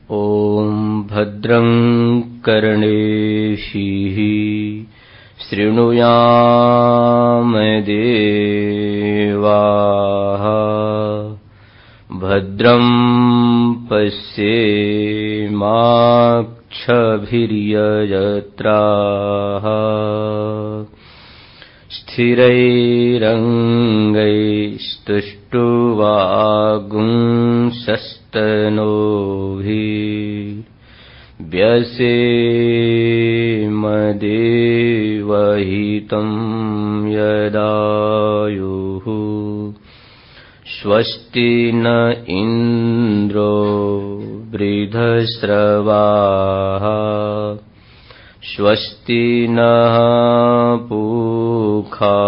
ॐ भद्रं कर्णेभिः शृणुयाम देवाः भद्रं पश्येमाक्षभिर्यजत्राः स्थिरैरङ्गैस्तुष्टुवागुंसस्तनूभिः व्यसेमदेवहितं यदायुः स्वस्ति न इन्द्रो वृद्धश्रवाः स्वस्ति नः पूषा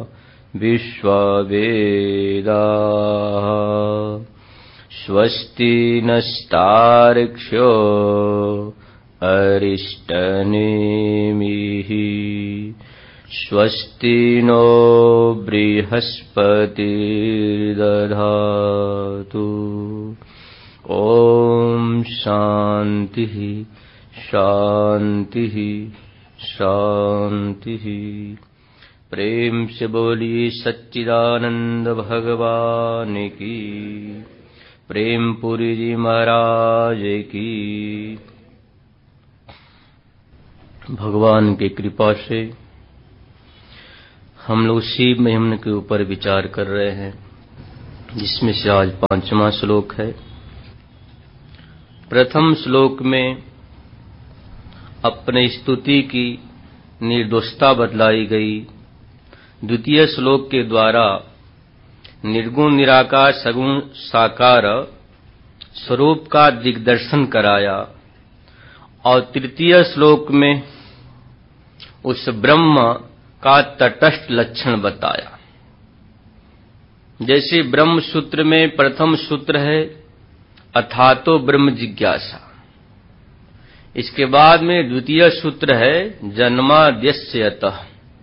विश्ववेदाः स्वस्ति नस्तार्क्ष्यो अरिष्टनेमिः स्वस्ति नो बृहस्पतिर्दधातु। ॐ शान्तिः शान्तिः शान्तिः। प्रेम से बोलिए सच्चिदानंद भगवान की। प्रेमपुरी जी महाराज की। भगवान की कृपा से हम लोग शिव महिमा के ऊपर विचार कर रहे हैं, जिसमें से आज 5वां श्लोक है। प्रथम श्लोक में अपने स्तुति की निर्दोषता बतलाई गई। द्वितीय श्लोक के द्वारा निर्गुण निराकार सगुण साकार स्वरूप का दिग्दर्शन कराया, और तृतीय श्लोक में उस ब्रह्म का तटस्थ लक्षण बताया। जैसे ब्रह्म सूत्र में प्रथम सूत्र है अथातो ब्रह्म जिज्ञासा, इसके बाद में द्वितीय सूत्र है जन्माद्यस्य यतः।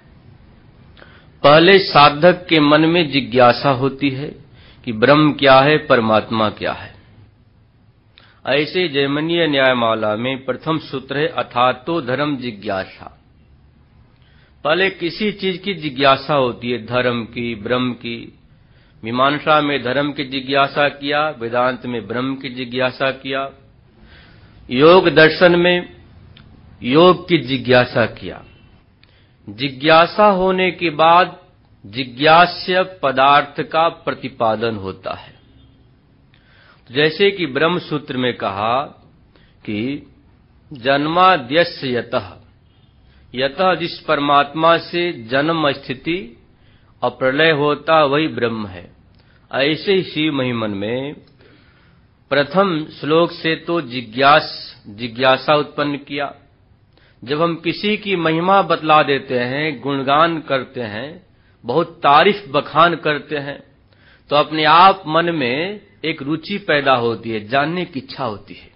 पहले साधक के मन में जिज्ञासा होती है कि ब्रह्म क्या है, परमात्मा क्या है। ऐसे जैमिनीय न्यायमाला में प्रथम सूत्र है अथातो धर्म जिज्ञासा। पहले किसी चीज की जिज्ञासा होती है, धर्म की, ब्रह्म की। मीमांसा में धर्म की जिज्ञासा किया, वेदांत में ब्रह्म की जिज्ञासा किया, योग दर्शन में योग की जिज्ञासा किया। जिज्ञासा होने के बाद जिज्ञास्य पदार्थ का प्रतिपादन होता है। जैसे कि ब्रह्म सूत्र में कहा कि जन्माद्यस्य यतः, यतः जिस परमात्मा से जन्म स्थिति और प्रलय होता वही ब्रह्म है। ऐसे ही शिव महिमन में प्रथम श्लोक से तो जिज्ञासा उत्पन्न किया। जब हम किसी की महिमा बतला देते हैं, गुणगान करते हैं, बहुत तारीफ बखान करते हैं, तो अपने आप मन में एक रुचि पैदा होती है, जानने की इच्छा होती है।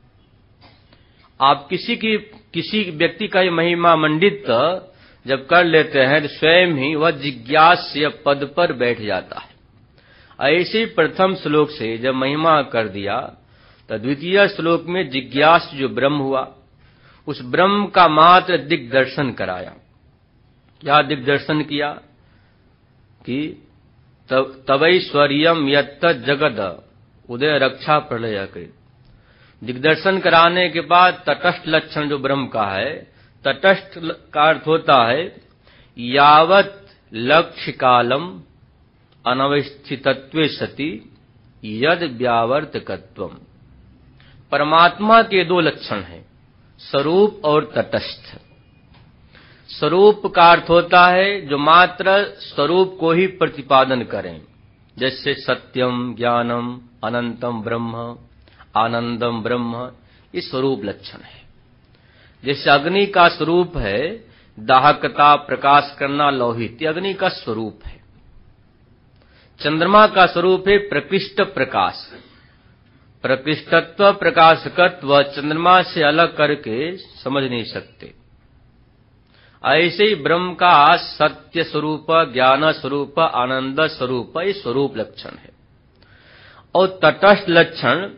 आप किसी व्यक्ति का महिमा मंडित जब कर लेते हैं तो स्वयं ही वह जिज्ञास्य पद पर बैठ जाता है। ऐसे प्रथम श्लोक से जब महिमा कर दिया तो द्वितीय श्लोक में जिज्ञास जो ब्रह्म हुआ, उस ब्रह्म का मात्र दिग्दर्शन कराया। क्या दिग्दर्शन किया कि तवैश्वर्यम यत्त जगद उदय रक्षा प्रलय कृत। दिग्दर्शन कराने के बाद तटस्थ लक्षण जो ब्रह्म का है, तटस्थ का अर्थ होता है यावत लक्ष्य कालम अनवस्थितत्वे सति यद व्यावर्तकत्वम। परमात्मा के दो लक्षण हैं, स्वरूप और तटस्थ। स्वरूप का अर्थ होता है जो मात्र स्वरूप को ही प्रतिपादन करें, जैसे सत्यम, ज्ञानम, अनंतम ब्रह्म, आनंदम ब्रह्म, ये स्वरूप लक्षण है। जैसे अग्नि का स्वरूप है दाहकता, प्रकाश करना, लोहित, ये अग्नि का स्वरूप है। चंद्रमा का स्वरूप है प्रकृष्ट प्रकाश। प्रकृष्टत्व, प्रकाशकत्व चंद्रमा से अलग करके समझ नहीं सकते। ऐसे ही ब्रह्म का सत्य स्वरूप, ज्ञान स्वरूप, आनंद स्वरूप, ये स्वरूप लक्षण है। और तटस्थ लक्षण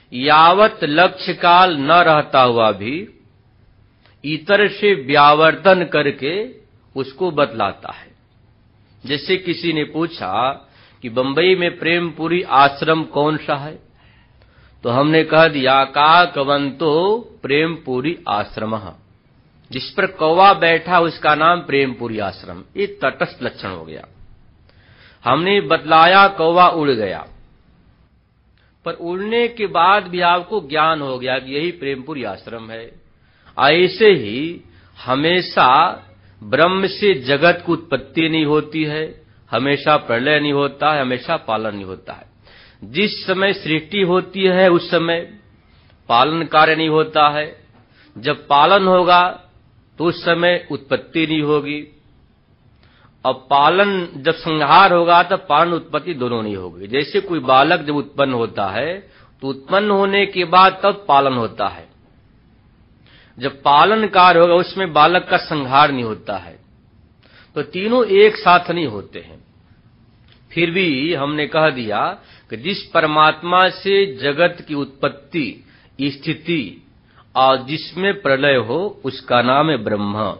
यावत लक्ष्य काल न रहता हुआ भी इतर से व्यावर्तन करके उसको बतलाता है। जैसे किसी ने पूछा कि बंबई में प्रेमपुरी आश्रम कौन सा है, तो हमने कह दिया का कवंतो प्रेमपुरी आश्रम, जिस पर कौवा बैठा उसका नाम प्रेमपुरी आश्रम। ये तटस्थ लक्षण हो गया। हमने बतलाया कौवा उड़ गया, पर उड़ने के बाद भी आपको ज्ञान हो गया कि यही प्रेमपुरी आश्रम है। ऐसे ही हमेशा ब्रह्म से जगत की उत्पत्ति नहीं होती है, हमेशा प्रलय नहीं होता है, हमेशा पालन नहीं होता है। जिस समय सृष्टि होती है उस समय पालन कार्य नहीं होता है, जब पालन होगा तो उस समय उत्पत्ति नहीं होगी, और पालन जब संहार होगा तब पालन उत्पत्ति दोनों नहीं होगी। जैसे कोई बालक जब उत्पन्न होता है तो उत्पन्न होने के बाद तब पालन होता है, जब पालन कार्य होगा उसमें बालक का संहार नहीं होता है। तो तीनों एक साथ नहीं होते हैं। फिर भी हमने कह दिया कि जिस परमात्मा से जगत की उत्पत्ति, स्थिति और जिसमें प्रलय हो उसका नाम है ब्रह्म।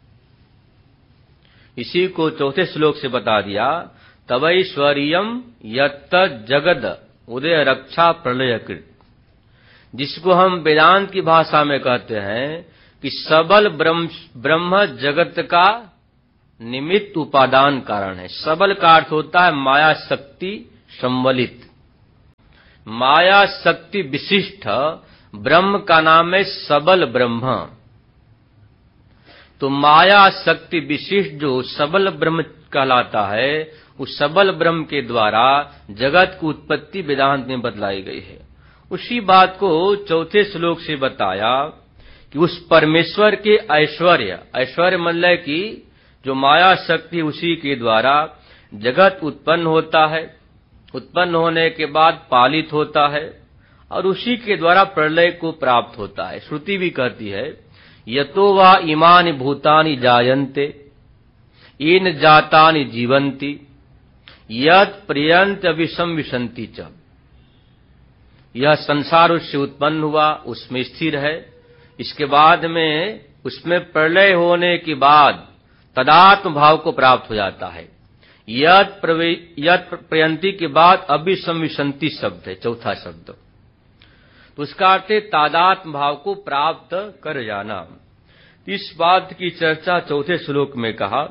इसी को चौथे श्लोक से बता दिया, तवैश्वर्यम यत्त जगद उदय रक्षा प्रलयकृत, जिसको हम वेदांत की भाषा में कहते हैं कि सबल ब्रह्म जगत का निमित्त उपादान कारण है। सबल का अर्थ होता है माया शक्ति सम्वलित, माया शक्ति विशिष्ट ब्रह्म का नाम है सबल ब्रह्म। तो माया शक्ति विशिष्ट जो सबल ब्रह्म कहलाता है, उस सबल ब्रह्म के द्वारा जगत की उत्पत्ति वेदांत में बतलाई गई है। उसी बात को चौथे श्लोक से बताया कि उस परमेश्वर के ऐश्वर्य, ऐश्वर्य मतलब कि जो माया शक्ति उसी के द्वारा जगत उत्पन्न होता है, उत्पन्न होने के बाद पालित होता है और उसी के द्वारा प्रलय को प्राप्त होता है। श्रुति भी कहती है, यतो वा इमानि भूतानि जायन्ते येन जातानि जीवन्ति यत् प्रियन्त विषम विशन्ति च। यह संसार उससे उत्पन्न हुआ, उसमें स्थिर है, इसके बाद में उसमें प्रलय होने के बाद तदात्म भाव को प्राप्त हो जाता है। यत् प्रयंती के बाद अभिसम विशन्ति शब्द है, चौथा शब्द। तो उसका अर्थ है तादात्म भाव को प्राप्त कर जाना। इस बात की चर्चा चौथे श्लोक में कहा।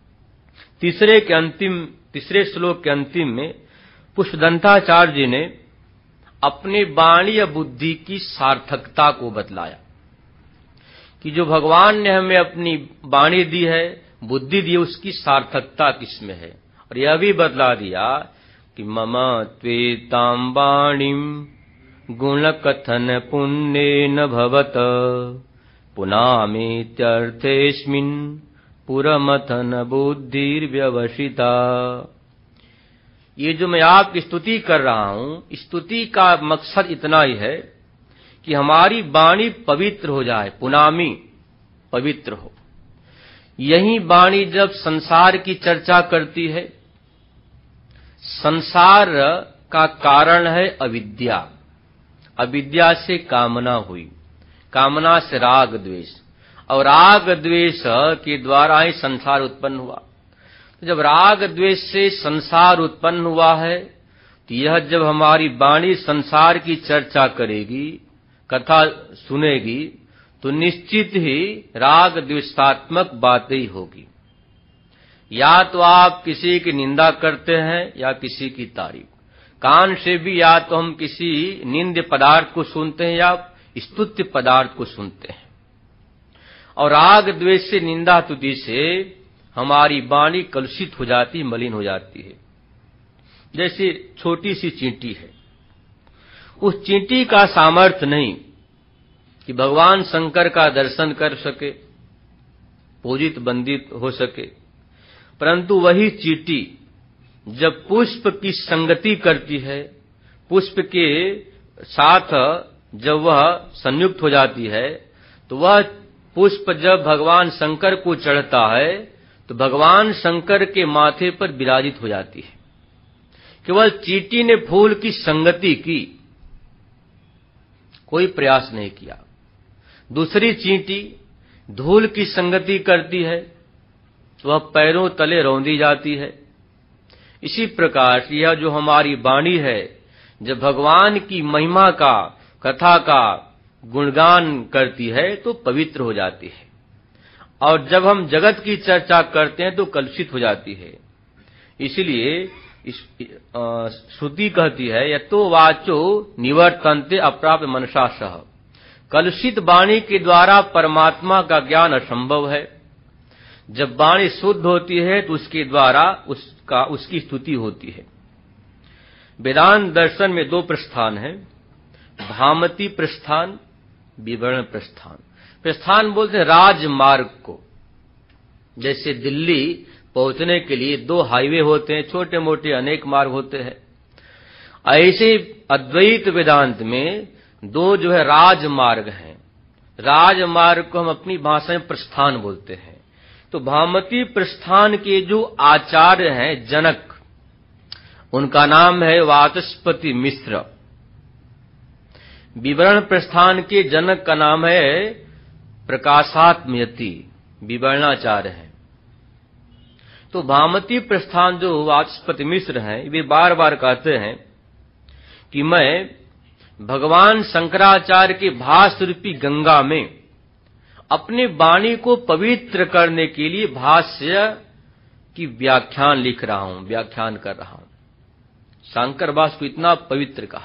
तीसरे श्लोक के अंतिम में पुष्पदंताचार्य जी ने अपनी वाणी या बुद्धि की सार्थकता को बतलाया कि जो भगवान ने हमें अपनी वाणी दी है, बुद्धि दी है, उसकी सार्थकता किसमें है। और यह भी बतला दिया कि मम त्वेतां वाणीं गुणकथन पुण्येन भवत पुनामीत्यर्थेऽस्मिन् पुरमथन बुद्धिर्व्यवसिता। ये जो मैं आपकी स्तुति कर रहा हूं, स्तुति का मकसद इतना ही है कि हमारी वाणी पवित्र हो जाए, पुनामी पवित्र हो। यही वाणी जब संसार की चर्चा करती है, संसार का कारण है अविद्या, अविद्या से कामना हुई, कामना से राग द्वेष, और राग द्वेष के द्वारा ही संसार उत्पन्न हुआ। जब राग द्वेष से संसार उत्पन्न हुआ है, तो यह जब हमारी वाणी संसार की चर्चा करेगी, कथा सुनेगी, तो निश्चित ही राग द्वेषात्मक बातें ही होगी। या तो आप किसी की निंदा करते हैं या किसी की तारीफ, कान से भी या तो हम किसी निंद्य पदार्थ को सुनते हैं या स्तुत्य पदार्थ को सुनते हैं। और राग द्वेष से, निंदा स्तुति से हमारी वाणी कलुषित हो जाती, मलिन हो जाती है। जैसे छोटी सी चींटी है, उस चींटी का सामर्थ्य नहीं कि भगवान शंकर का दर्शन कर सके, पूजित वंदित हो सके, परंतु वही चींटी जब पुष्प की संगति करती है, पुष्प के साथ जब वह संयुक्त हो जाती है, तो वह पुष्प जब भगवान शंकर को चढ़ता है तो भगवान शंकर के माथे पर विराजित हो जाती है। केवल चींटी ने फूल की संगति की, कोई प्रयास नहीं किया। दूसरी चींटी धूल की संगति करती है, वह पैरों तले रौंदी जाती है। इसी प्रकार यह जो हमारी वाणी है, जब भगवान की महिमा का, कथा का गुणगान करती है तो पवित्र हो जाती है, और जब हम जगत की चर्चा करते हैं तो कलुषित हो जाती है। इसलिए श्रुति कहती है, यतो वाचो निवर्तन्ते अप्राप्य मनसा सह। कलुषित वाणी के द्वारा परमात्मा का ज्ञान असंभव है। जब वाणी शुद्ध होती है तो उसके द्वारा उसकी स्तुति होती है। वेदांत दर्शन में दो प्रस्थान है, भामती प्रस्थान, विवरण प्रस्थान। प्रस्थान बोलते हैं राजमार्ग को। जैसे दिल्ली पहुंचने के लिए दो हाईवे होते हैं, छोटे मोटे अनेक मार्ग होते हैं। ऐसे अद्वैत वेदांत में दो जो है राजमार्ग हैं। राजमार्ग को हम अपनी भाषा में प्रस्थान बोलते हैं। तो भामती प्रस्थान के जो आचार्य हैं जनक, उनका नाम है वाचस्पति मिश्र। विवरण प्रस्थान के जनक का नाम है प्रकाशात्मयति, विवरणाचार्य हैं। तो भामती प्रस्थान जो वाचस्पति मिश्र हैं, वे बार बार कहते हैं कि मैं भगवान शंकराचार्य के भाष्य रूपी गंगा में अपने वाणी को पवित्र करने के लिए भाष्य की व्याख्यान लिख रहा हूं, व्याख्यान कर रहा हूं। शंकर भाष्य को इतना पवित्र कहा।